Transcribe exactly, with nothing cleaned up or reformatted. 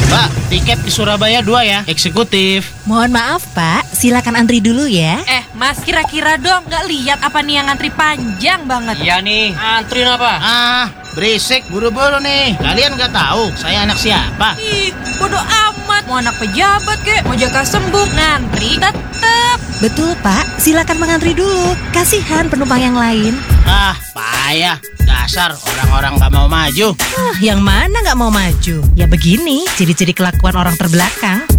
Mbak, tiket di Surabaya dua ya, eksekutif. Mohon maaf Pak, silakan antri dulu ya. Eh Mas, kira-kira dong nggak lihat apa nih yang antri panjang banget? Iya nih, antri apa? Ah, berisik, buru-buru nih. Kalian nggak tahu saya anak siapa? Ih, bodoh amat. Mau anak pejabat kek, mau jaka sembung, ngantri tetep. Betul Pak, silakan mengantri dulu. Kasihan penumpang yang lain. Ah, payah. Dasar orang-orang nggak mau maju. Ah, yang mana nggak mau maju? Ya begini, ciri-ciri kelakuan orang terbelakang.